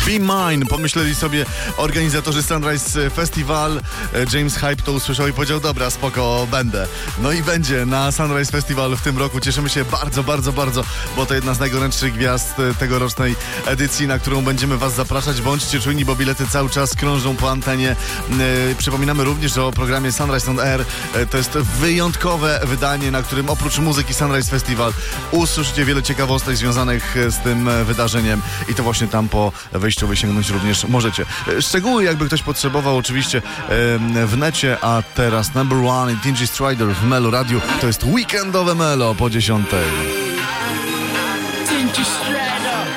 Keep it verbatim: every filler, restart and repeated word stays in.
Be Mine. Pomyśleli sobie organizatorzy Sunrise Festival. James Hype to usłyszał i powiedział, dobra, spoko, będę. No i będzie na Sunrise Festival w tym roku. Cieszymy się bardzo, bardzo, bardzo, bo to jedna z najgorętszych gwiazd tegorocznej edycji, na którą będziemy was zapraszać. Bądźcie czujni, bo bilety cały czas krążą po antenie. Przypominamy również o programie Sunrise on Air. To jest wyjątkowe wydanie, na którym oprócz muzyki Sunrise Festival usłyszycie wiele ciekawostek związanych z tym wydarzeniem i to właśnie tam po wejściu wysięgnąć również możecie. Szczegóły, jakby ktoś potrzebował, oczywiście w necie, a teraz number one i Dingy Strider w Melo Radio. To jest weekendowe Melo po dziesiątej.